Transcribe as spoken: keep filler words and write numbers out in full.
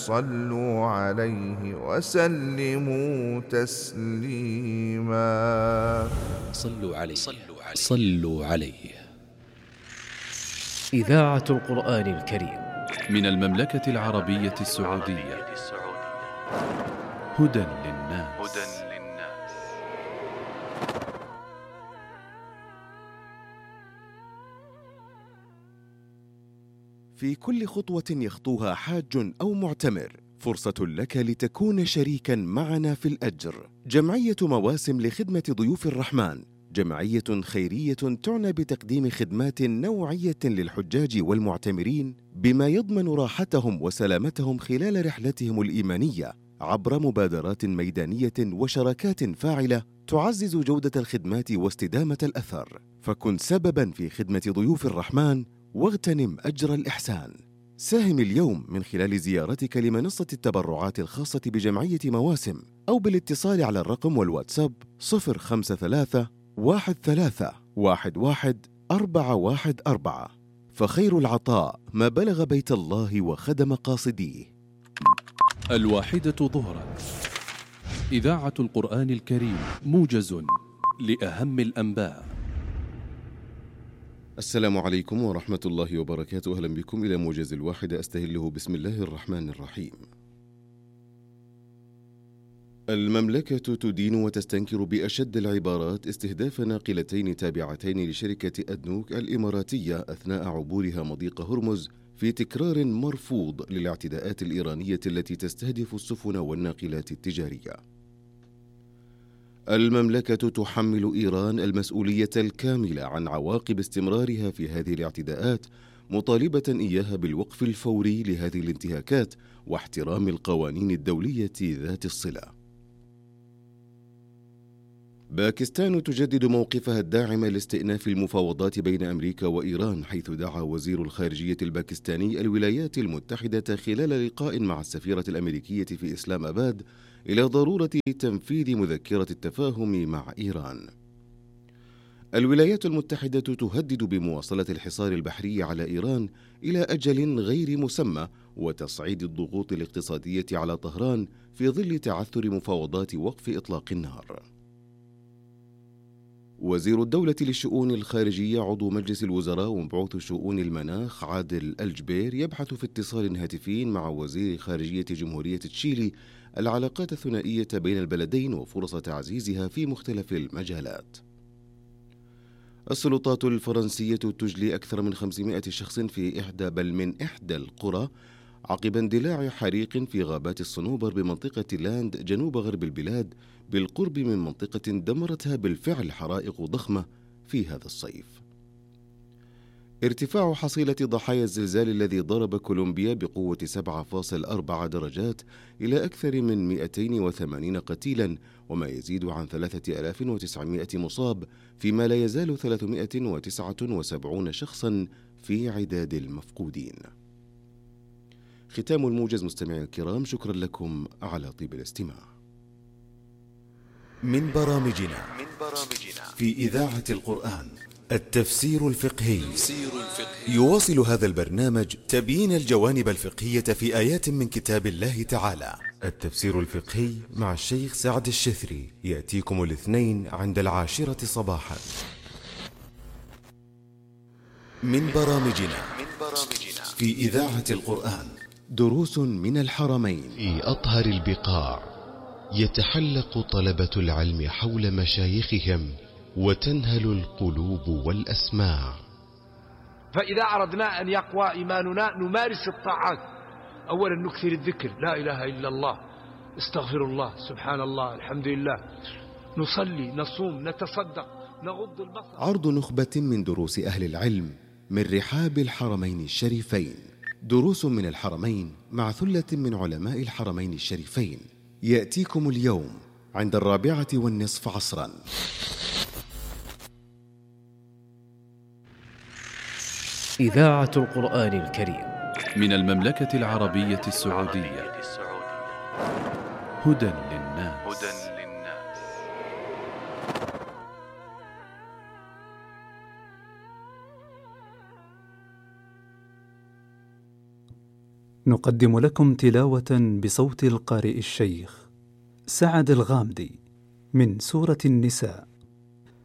صلوا عليه وسلموا تسليما. صلوا عليه صلوا عليه. إذاعة القرآن الكريم من المملكة العربية السعودية. هدى للناس. في كل خطوة يخطوها حاج أو معتمر فرصة لك لتكون شريكا معنا في الأجر. جمعية مواسم لخدمة ضيوف الرحمن جمعية خيرية تعنى بتقديم خدمات نوعية للحجاج والمعتمرين بما يضمن راحتهم وسلامتهم خلال رحلتهم الإيمانية عبر مبادرات ميدانية وشراكات فاعلة تعزز جودة الخدمات واستدامة الأثر. فكن سببا في خدمة ضيوف الرحمن واغتنم أجر الإحسان. ساهم اليوم من خلال زيارتك لمنصة التبرعات الخاصة بجمعية مواسم أو بالاتصال على الرقم والواتساب صفر خمسة ثلاثة واحد ثلاثة واحد واحد أربعة واحد أربعة. فخير العطاء ما بلغ بيت الله وخدم قاصديه. الواحدة ظهرا. إذاعة القرآن الكريم موجز لأهم الأنباء. السلام عليكم ورحمة الله وبركاته. أهلا بكم إلى موجز الواحدة أستهله بسم الله الرحمن الرحيم. المملكة تدين وتستنكر بأشد العبارات استهداف ناقلتين تابعتين لشركة أدنوك الإماراتية أثناء عبورها مضيق هرمز في تكرار مرفوض للاعتداءات الإيرانية التي تستهدف السفن والناقلات التجارية. المملكة تحمل إيران المسؤولية الكاملة عن عواقب استمرارها في هذه الاعتداءات، مطالبة إياها بالوقف الفوري لهذه الانتهاكات واحترام القوانين الدولية ذات الصلة. باكستان تجدد موقفها الداعم لاستئناف المفاوضات بين أمريكا وإيران، حيث دعا وزير الخارجية الباكستاني الولايات المتحدة خلال لقاء مع السفيرة الأمريكية في إسلام آباد إلى ضرورة تنفيذ مذكرة التفاهم مع إيران. الولايات المتحدة تهدد بمواصلة الحصار البحري على إيران إلى أجل غير مسمى وتصعيد الضغوط الاقتصادية على طهران في ظل تعثر مفاوضات وقف إطلاق النار. وزير الدولة للشؤون الخارجية عضو مجلس الوزراء ومبعوث شؤون المناخ عادل الجبير يبحث في اتصال هاتفي مع وزير خارجية جمهورية تشيلي العلاقات الثنائية بين البلدين وفرص تعزيزها في مختلف المجالات. السلطات الفرنسية تجلي أكثر من خمسمائة شخص في إحدى بل من إحدى القرى عقب اندلاع حريق في غابات الصنوبر بمنطقة لاند جنوب غرب البلاد بالقرب من منطقة دمرتها بالفعل حرائق ضخمة في هذا الصيف. ارتفاع حصيلة ضحايا الزلزال الذي ضرب كولومبيا بقوة سبعة فاصلة أربعة درجات إلى أكثر من مئتين وثمانين قتيلا وما يزيد عن ثلاثة آلاف وتسعمائة مصاب، فيما لا يزال ثلاثمائة وتسعة وسبعين شخصا في عداد المفقودين. ختام الموجز مستمعي الكرام، شكرا لكم على طيب الاستماع. من برامجنا في إذاعة القرآن التفسير الفقهي. يواصل هذا البرنامج تبيين الجوانب الفقهية في آيات من كتاب الله تعالى. التفسير الفقهي مع الشيخ سعد الشثري يأتيكم الاثنين عند العاشرة صباحا. من برامجنا في إذاعة القرآن دروس من الحرمين. في أطهر البقاع يتحلق طلبة العلم حول مشايخهم وتنهل القلوب والأسماع. فإذا أردنا أن يقوى إيماننا نمارس الطاعات. أولا نكثر الذكر، لا إله إلا الله، استغفر الله، سبحان الله، الحمد لله، نصلي، نصوم، نتصدق، نغض البصر. عرض نخبة من دروس أهل العلم من رحاب الحرمين الشريفين. دروس من الحرمين مع ثلة من علماء الحرمين الشريفين يأتيكم اليوم عند الرابعة والنصف عصرا. إذاعة القرآن الكريم من المملكة العربية السعودية. هدى للناس. نقدم لكم تلاوة بصوت القارئ الشيخ سعد الغامدي من سورة النساء.